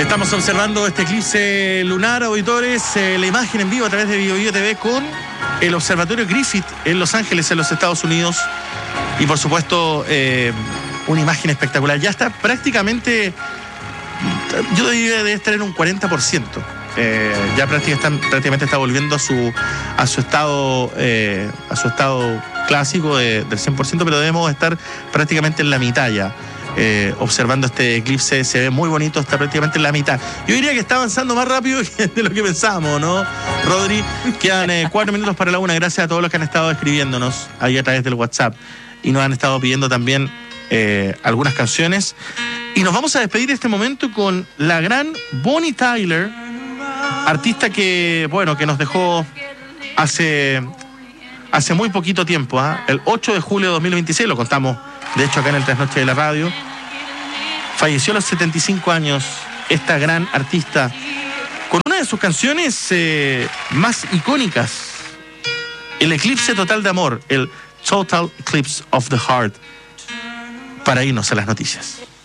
Estamos observando este eclipse lunar, auditores, la imagen en vivo a través de BioBio TV con el Observatorio Griffith en Los Ángeles, en los Estados Unidos. Y por supuesto, una imagen espectacular. Ya está prácticamente, yo diría debe estar en un 40%. Ya prácticamente está volviendo a su estado clásico del 100%, pero debemos estar prácticamente en la mitad ya. Observando este eclipse, se ve muy bonito, está prácticamente en la mitad. Yo diría que está avanzando más rápido de lo que pensábamos, ¿no, Rodri? Quedan 4 minutos para la 1. Gracias a todos los que han estado escribiéndonos ahí a través del WhatsApp y nos han estado pidiendo también algunas canciones. Y nos vamos a despedir este momento con la gran Bonnie Tyler, artista que nos dejó hace muy poquito tiempo, el 8 de julio de 2026, lo contamos de hecho acá en el Trasnoche de la Radio. Falleció a los 75 años esta gran artista con una de sus canciones más icónicas, el eclipse total de amor, el Total Eclipse of the Heart, para irnos a las noticias.